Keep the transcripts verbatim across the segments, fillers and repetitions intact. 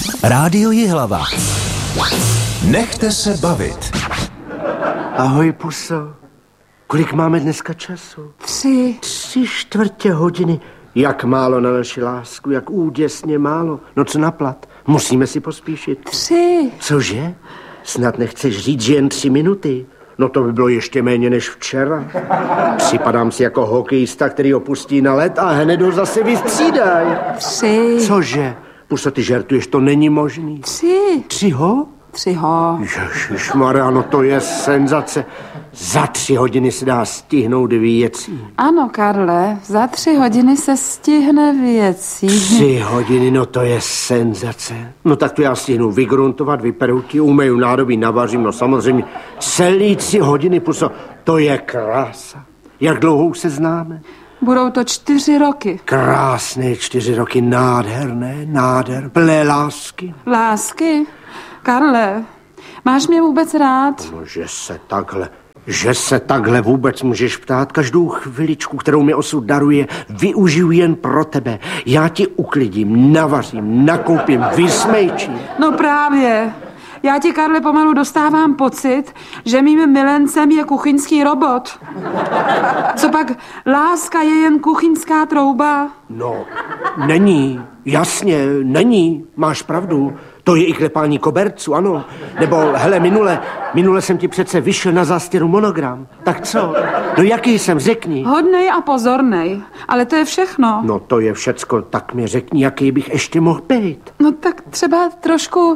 Rádio Jihlava. Nechte se bavit. Ahoj, puso. Kolik máme dneska času? Tři. Tři čtvrtě hodiny. Jak málo na naši lásku, jak úděsně málo. No co naplat? Musíme si pospíšit. Tři. Cože? Snad nechceš říct, že jen tři minuty? No to by bylo ještě méně než včera. Připadám si jako hokejista, který opustí na led a hned ho zase vystřídaj. Tři. Cože? Puso, ty žertuješ, to není možný. Tři. Tři ho? Tři ho. Ježišmarja, no to je senzace. Za tři hodiny se dá stihnout věcí. Ano, Karle, za tři hodiny se stihne věcí. Tři hodiny, no to je senzace. No tak to já stihnu vygruntovat, vyperouti, umeju nádobí, navařím, no samozřejmě. Celý tři hodiny, puso, to je krása. Jak dlouho se známe? Budou to čtyři roky. Krásné čtyři roky, nádherné, nádher, plné lásky. Lásky? Karle, máš mě vůbec rád? No, že se takhle, že se takhle vůbec můžeš ptát. Každou chviličku, kterou mi osud daruje, využiju jen pro tebe. Já ti uklidím, navařím, nakoupím, vysmejčím. No právě. Já ti, Karle, pomalu dostávám pocit, že mým milencem je kuchyňský robot. Co pak, láska je jen kuchyňská trouba? No, není, jasně, není, máš pravdu. To je i klepání koberců, ano. Nebo, hele, minule, minule jsem ti přece vyšel na zástěru monogram. Tak co? No jaký jsem, řekni. Hodnej a pozornej, ale to je všechno. No to je všecko, tak mi řekni, jaký bych ještě mohl být. No tak třeba trošku...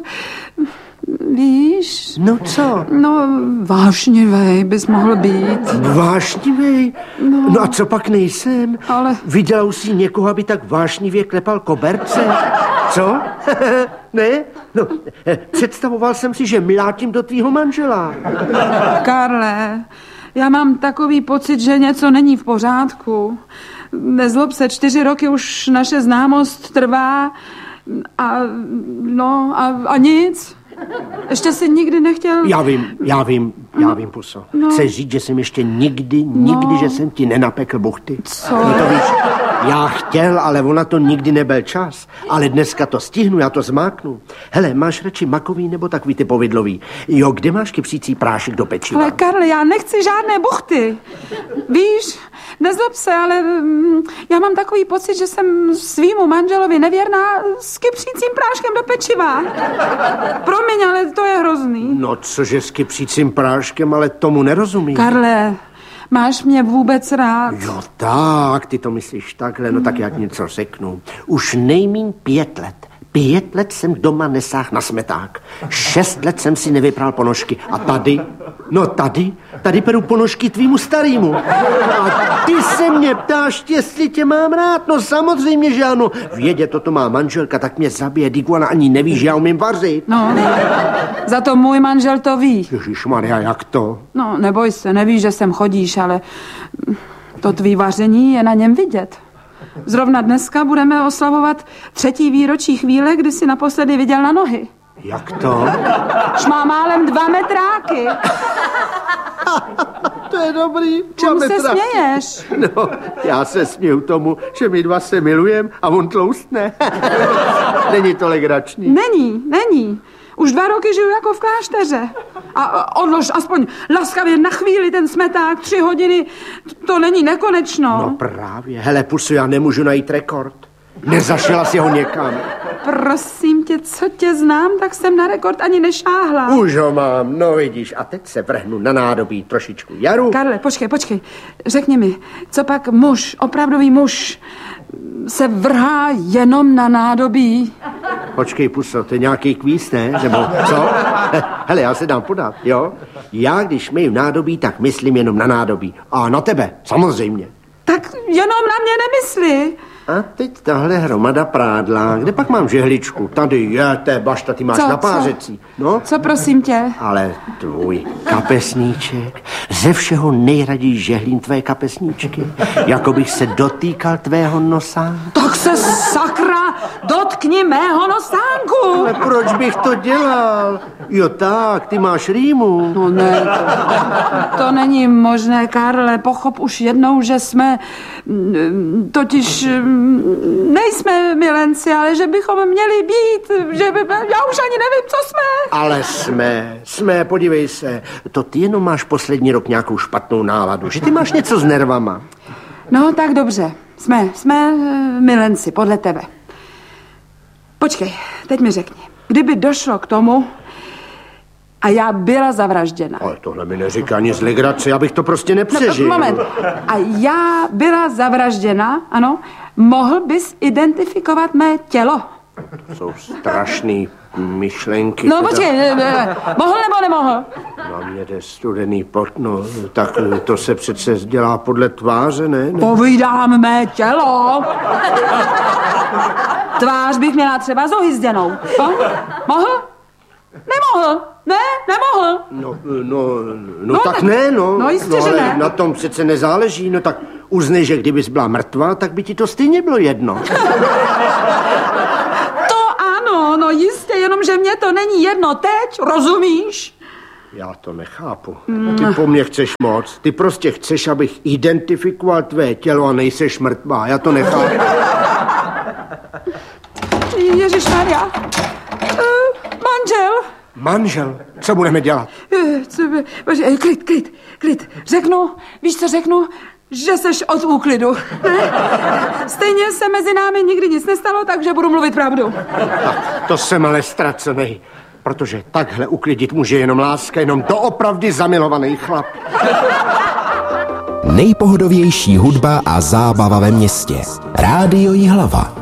Víš? No co? No, vášnivej bys mohl být. Vášnivej? No, no a co pak nejsem? Ale... Viděl jsi někoho, aby tak vášnivě klepal koberce? Co? Ne? No, představoval jsem si, že mlátím do tvýho manžela. Karle, já mám takový pocit, že něco není v pořádku. Nezlob se, čtyři roky už naše známost trvá a no a, a nic. Ještě jsi nikdy nechtěl... Já vím, já vím, já vím, puso. No. Chceš říct, že jsem ještě nikdy, nikdy, No. že jsem ti nenapekl buchty? Co? No to víš, já chtěl, ale ona to nikdy nebyl čas. Ale dneska to stihnu, já to zmáknu. Hele, máš radši makový nebo takový ty povidlový? Jo, kde máš kypřící prášek do pečiva? Ale Karle, já nechci žádné buchty. Víš, nezlob se, ale mm, já mám takový pocit, že jsem svýmu manželovi nevěrná s kypřícím práškem do pečiva. Promiň, ale to je hrozný. No, cože s kypřícím práškem, ale tomu nerozumím. Karle, máš mě vůbec rád? Jo, tak, ty to myslíš takhle, no tak jak něco řeknu. Už nejmíň pět let. Pět let jsem doma nesáhl na smeták. Šest let jsem si nevypral ponožky. A tady? No tady? Tady peru ponožky tvýmu starýmu. A ty se mě ptáš, jestli tě mám rád? No samozřejmě, že ano. Vědě, toto má manželka, tak mě zabije. Diguana ani neví, že já umím vařit. No, za to můj manžel to ví. Ježišmarja, jak to? No, neboj se, nevíš, že sem chodíš, ale to tvý vaření je na něm vidět. Zrovna dneska budeme oslavovat třetí výročí chvíle, kdy jsi naposledy viděl na nohy. Jak to? Má málem dva metráky. To je dobrý. Čemu se směješ? No, já se směju tomu, že my dva se milujem a on tloustne. Není to legrační. Není, není. Už dva roky žiju jako v klášteře. A odlož aspoň laskavě na chvíli ten smeták, tři hodiny, to není nekonečno. No právě. Hele, pusu, já nemůžu najít rekord. Nezašila si ho někam. Prosím tě, co tě znám, tak jsem na rekord ani nešáhla. Už ho mám, no vidíš. A teď se vrhnu na nádobí trošičku jaru. Karle, počkej, počkej. Řekni mi, co pak muž, opravdový muž, se vrhá jenom na nádobí? Počkej, puso, to je nějaký kvíz, ne? Nebo co? Hele, já se dám podat, jo? Já, když myju nádobí, tak myslím jenom na nádobí. A na tebe, samozřejmě. Tak jenom na mě nemysli. A teď tahle hromada prádla. Kde pak mám žehličku? Tady je, té bašta, ty máš co, na pářecí. No? Co prosím tě? Ale tvůj kapesníček. Ze všeho nejraději žehlím tvé kapesníčky. Jako bych se dotýkal tvého nosa. Tak se sakra dotkni mého nosánku. Ale proč bych to dělal? Jo tak, ty máš rýmu. No ne, to, to není možné, Karle, pochop už jednou, že jsme totiž nejsme milenci, ale že bychom měli být, že by, já už ani nevím, co jsme. Ale jsme, jsme, podívej se, to ty jenom máš poslední rok nějakou špatnou náladu, že ty máš něco s nervama. No tak dobře, jsme, jsme milenci, podle tebe. Počkej, teď mi řekni, kdyby došlo k tomu a já byla zavražděna. Ale tohle mi neříká nic legrace, já bych to prostě nepřežil. No, moment, a já byla zavražděna, ano, mohl bys identifikovat mé tělo? To jsou strašný myšlenky. No teda. počkej, ne, ne, mohl nebo nemohl? Na mě jde studený pot, no, tak to se přece dělá podle tváře, ne? ne? Povídám mé tělo. Tvář bych měla třeba zohyzděnou. No? Mohl? Nemohl. Ne, nemohl. No, no, no, No, tak tak- ne, no. no jistě, no, že ale ne. na tom přece nezáleží, no tak uznej, že kdybys byla mrtvá, tak by ti to stejně bylo jedno. To ano, no jistě, jenom že mě to není jedno teď, rozumíš? Já to nechápu. Ty po mně chceš moc. Ty prostě chceš, abych identifikoval tvé tělo a nejseš mrtvá. Já to nechápu. Ježišmarja. Uh, manžel. Manžel, co budeme dělat? Eh, Co by, bože, eh, klid, klid, klid. Řeknu, víš co řeknu? Že seš od úklidu. Ne? Stejně se mezi námi nikdy nic nestalo, takže budu mluvit pravdu. Tak, to jsem ale ztracenej. Protože takhle uklidit může jenom láska, jenom doopravdy zamilovaný chlap. Nejpohodovější hudba a zábava ve městě. Rádio Jihlava.